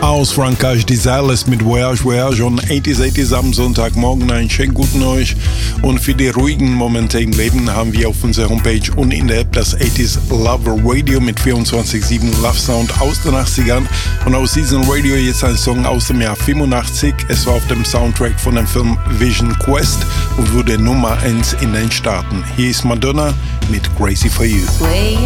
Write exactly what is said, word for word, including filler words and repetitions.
Aus Frankreich, Desireless mit Voyage Voyage und achtziger achtziger am Sonntagmorgen. Einen schönen guten euch. Und für die ruhigen Momente im Leben haben wir auf unserer Homepage und in der App das achtziger Lover Radio mit vierundzwanzig sieben Love Sound aus den achtzigern. Und aus diesem Radio jetzt ein Song aus dem Jahr fünfundachtzig. Es war auf dem Soundtrack von dem Film Vision Quest und wurde Nummer eins in den Staaten. Hier ist Madonna mit Crazy for You.